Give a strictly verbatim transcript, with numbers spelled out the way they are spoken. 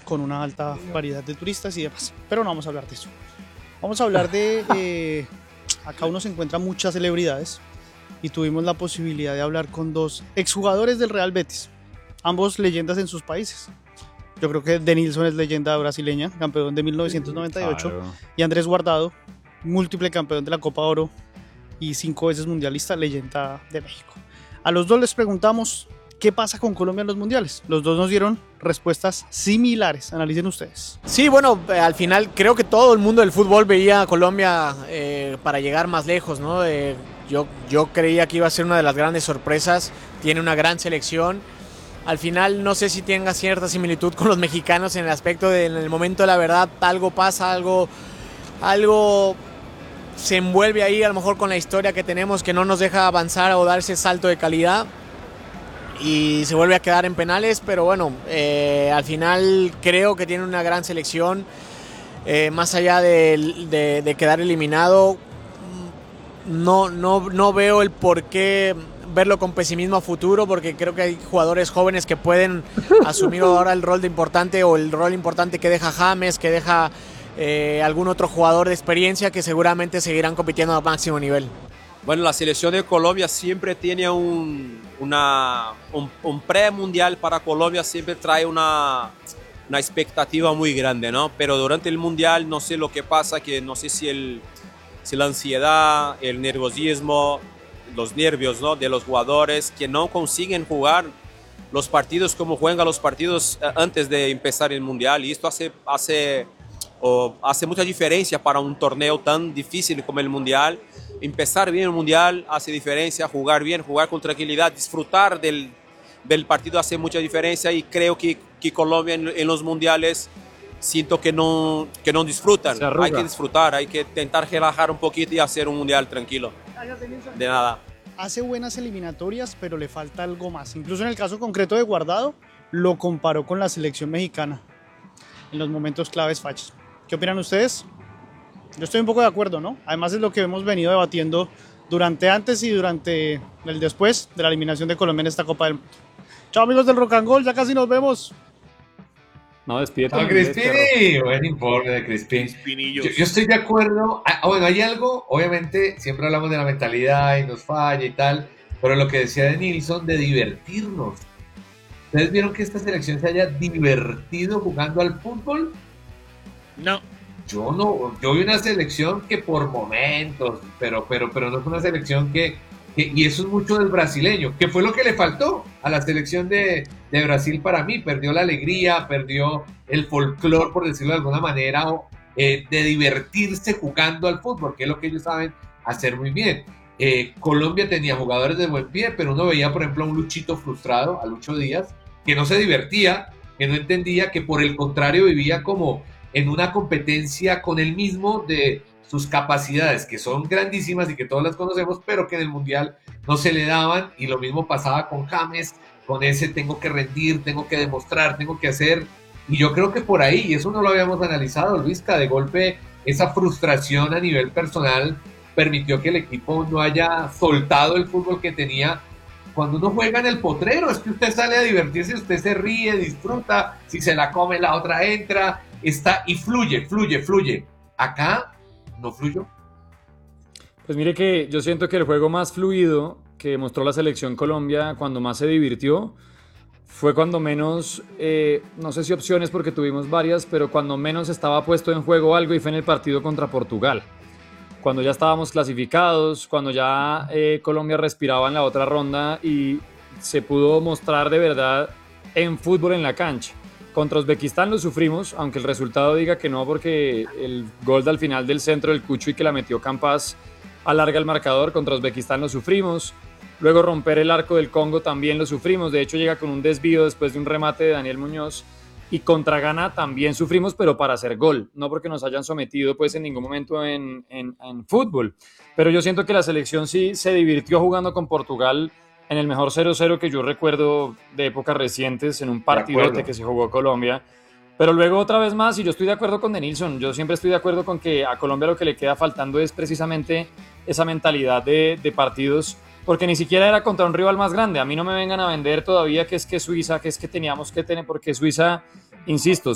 con una alta variedad de turistas y demás. Pero no vamos a hablar de eso. Vamos a hablar de... Eh, acá uno se encuentra muchas celebridades y tuvimos la posibilidad de hablar con dos exjugadores del Real Betis, ambos leyendas en sus países. Yo creo que Denilson es leyenda brasileña, campeón de mil novecientos noventa y ocho, claro. Y Andrés Guardado, múltiple campeón de la Copa Oro y cinco veces mundialista, leyenda de México. A los dos les preguntamos qué pasa con Colombia en los mundiales. Los dos nos dieron respuestas similares. Analicen ustedes. Sí, bueno, eh, al final creo que todo el mundo del fútbol veía a Colombia eh, para llegar más lejos, ¿no? Eh, yo, yo creía que iba a ser una de las grandes sorpresas. Tiene una gran selección. Al final no sé si tenga cierta similitud con los mexicanos en el aspecto de en el momento de la verdad algo pasa, algo, algo se envuelve ahí a lo mejor con la historia que tenemos que no nos deja avanzar o dar ese salto de calidad y se vuelve a quedar en penales, pero bueno, eh, al final creo que tiene una gran selección, eh, más allá de, de, de quedar eliminado, no, no, no veo el por qué verlo con pesimismo a futuro, porque creo que hay jugadores jóvenes que pueden asumir ahora el rol de importante o el rol importante que deja James, que deja eh, algún otro jugador de experiencia que seguramente seguirán compitiendo a máximo nivel. Bueno, la selección de Colombia siempre tiene un, una, un, un pre-mundial para Colombia, siempre trae una, una expectativa muy grande, ¿no? Pero durante el mundial no sé lo que pasa, que no sé si, el, si la ansiedad, el nerviosismo, los nervios, ¿no?, de los jugadores que no consiguen jugar los partidos como juegan los partidos antes de empezar el mundial, y esto hace, hace, oh, hace mucha diferencia para un torneo tan difícil como el mundial. Empezar bien el mundial hace diferencia, jugar bien, jugar con tranquilidad, disfrutar del, del partido hace mucha diferencia, y creo que, que Colombia en, en los mundiales siento que no, que no disfrutan. Hay que disfrutar, hay que intentar relajar un poquito y hacer un mundial tranquilo. De nada. Hace buenas eliminatorias, pero le falta algo más. Incluso en el caso concreto de Guardado, lo comparó con la selección mexicana en los momentos claves fachos. ¿Qué opinan ustedes? Yo estoy un poco de acuerdo, ¿no? Además es lo que hemos venido debatiendo durante antes y durante el después de la eliminación de Colombia en esta Copa del Mundo. Chao amigos del Rock and Roll, ya casi nos vemos. No, despídete. ¡Ah, Crispini! Buen informe de Crispin. Yo, yo estoy de acuerdo. Ah, bueno, hay algo, obviamente, siempre hablamos de la mentalidad y nos falla y tal, pero lo que decía de Nilsson, de divertirnos. ¿Ustedes vieron que esta selección se haya divertido jugando al fútbol? No. Yo no, yo vi una selección que por momentos, pero, pero, pero no es una selección que, que, y eso es mucho del brasileño, que fue lo que le faltó a la selección de, de Brasil para mí, perdió la alegría, perdió el folclore, por decirlo de alguna manera, o, eh, de divertirse jugando al fútbol, que es lo que ellos saben hacer muy bien. Eh, Colombia tenía jugadores de buen pie, pero uno veía, por ejemplo, a un Luchito frustrado, a Lucho Díaz, que no se divertía, que no entendía, que por el contrario vivía como en una competencia con él mismo de sus capacidades, que son grandísimas y que todos las conocemos, pero que en el Mundial no se le daban, y lo mismo pasaba con James, con ese tengo que rendir, tengo que demostrar, tengo que hacer, y yo creo que por ahí, y eso no lo habíamos analizado, Luisca, de golpe esa frustración a nivel personal permitió que el equipo no haya soltado el fútbol que tenía. Cuando uno juega en el potrero, es que usted sale a divertirse, usted se ríe, disfruta, si se la come la otra entra, está y fluye, fluye, fluye. Acá no fluyó. Pues mire que yo siento que el juego más fluido que mostró la selección Colombia, cuando más se divirtió, fue cuando menos, eh, no sé si opciones porque tuvimos varias, pero cuando menos estaba puesto en juego algo, y fue en el partido contra Portugal. Cuando ya estábamos clasificados, cuando ya eh, Colombia respiraba en la otra ronda y se pudo mostrar de verdad en fútbol en la cancha. Contra Uzbekistán lo sufrimos, aunque el resultado diga que no, porque el gol al final del centro del Cucho y que la metió Campas alarga el marcador. Contra Uzbekistán lo sufrimos. Luego romper el arco del Congo también lo sufrimos. De hecho llega con un desvío después de un remate de Daniel Muñoz. Y contra Ghana también sufrimos, pero para hacer gol, no porque nos hayan sometido pues en ningún momento en, en, en fútbol. Pero yo siento que la selección sí se divirtió jugando con Portugal en el mejor cero cero que yo recuerdo de épocas recientes, en un partidote que se jugó Colombia. Pero luego otra vez más, y yo estoy de acuerdo con Denilson, yo siempre estoy de acuerdo con que a Colombia lo que le queda faltando es precisamente esa mentalidad de, de partidos, porque ni siquiera era contra un rival más grande. A mí no me vengan a vender todavía que es que Suiza, que es que teníamos que tener, porque Suiza, insisto,